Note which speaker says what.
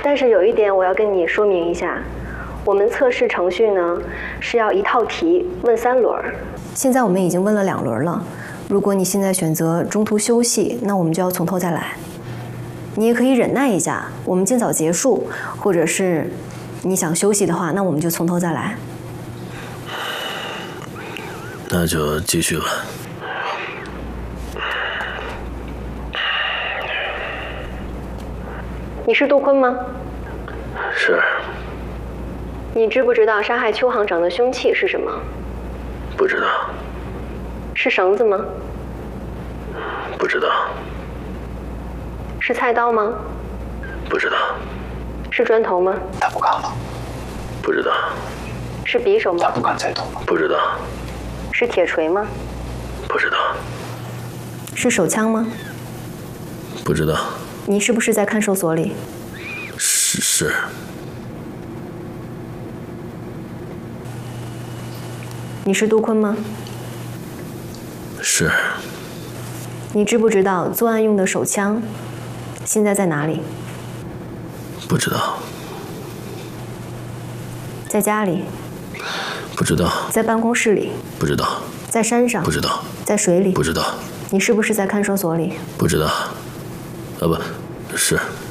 Speaker 1: 但是有一点我要跟你说明一下，我们测试程序呢是要一套题问3轮。现在我们已经问了2轮了，如果你现在选择中途休息，那我们就要从头再来。你也可以忍耐一下，我们尽早结束，或者是你想休息的话，那我们就从头再来。
Speaker 2: 那就继续吧。
Speaker 1: 你是杜坤吗？
Speaker 2: 是。
Speaker 1: 你知不知道杀害邱行长的凶器是什么？
Speaker 2: 不知道。
Speaker 1: 是绳子吗？
Speaker 2: 不知道。
Speaker 1: 是菜刀吗？
Speaker 2: 不知道。
Speaker 1: 是砖头吗？
Speaker 3: 他不敢了。
Speaker 2: 不知道。
Speaker 1: 是匕首吗？
Speaker 3: 他不敢再动了。
Speaker 2: 不知道。
Speaker 1: 是铁锤吗？
Speaker 2: 不知道。
Speaker 1: 是手枪吗？
Speaker 2: 不知道。
Speaker 1: 你是不是在看守所里？
Speaker 2: 是。
Speaker 1: 你是杜坤吗？
Speaker 2: 是。
Speaker 1: 你知不知道作案用的手枪现在在哪里？
Speaker 2: 不知道。
Speaker 1: 在家里？
Speaker 2: 不知道。
Speaker 1: 在办公室里？
Speaker 2: 不知道。
Speaker 1: 在山上？
Speaker 2: 不知道。
Speaker 1: 在水里？
Speaker 2: 不知道。
Speaker 1: 你是不是在看守所里？
Speaker 2: 不知道。不是。